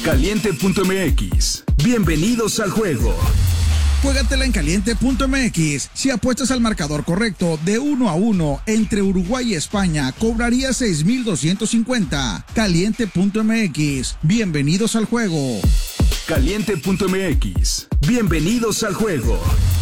Caliente.mx. Bienvenidos al juego. Juégatela en Caliente.mx. Si apuestas al marcador correcto de 1-1 entre Uruguay y España, cobraría 6,250. Caliente.mx. Bienvenidos al juego. Caliente.mx. Bienvenidos al juego.